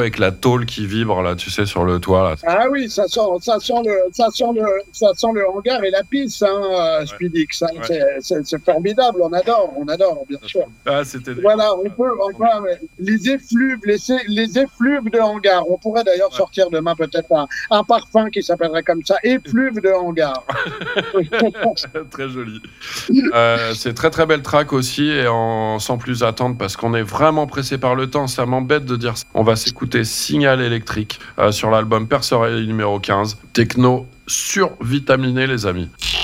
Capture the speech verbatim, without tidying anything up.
avec la tôle qui vibre là, tu sais, sur le toit là. Ah oui, ça sent, ça sent le, ça sent le, ça sent le hangar et la piste, hein, ouais. Speedix. Hein, ouais. c'est, c'est, c'est formidable, on adore, on adore, bien sûr. Ah, c'était. Voilà, on peut, enfin, les effluves, les, les effluves de hangar. On pourrait d'ailleurs ouais. sortir demain peut-être un, un parfum qui s'appellerait comme ça, effluves de hangar. Très joli. Euh, c'est très très belle track aussi, et en, sans plus attendre, parce qu'on est vraiment pressé par le temps, ça m'embête de dire ça. On va s'écouter Signal électrique euh, sur l'album Perceval numéro quinze. Techno survitaminé, les amis.